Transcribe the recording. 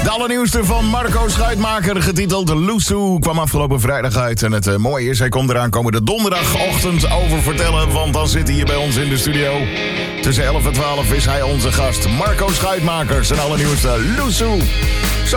De allernieuwste van Marco Schuitmaker, getiteld Loesoe, kwam afgelopen vrijdag uit. En het mooie is, hij komt eraan komende donderdagochtend over vertellen, want dan zit hij hier bij ons in de studio. Tussen 11 en 12 is hij onze gast, Marco Schuitmaker, zijn allernieuwste Loesoe.